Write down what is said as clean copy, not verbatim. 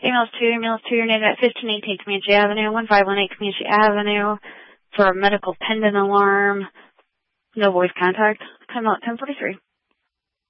Emails to your name at 1518 Comanche Avenue, 1518 Comanche Avenue for a medical pendant alarm. No voice contact. Time out 10:43.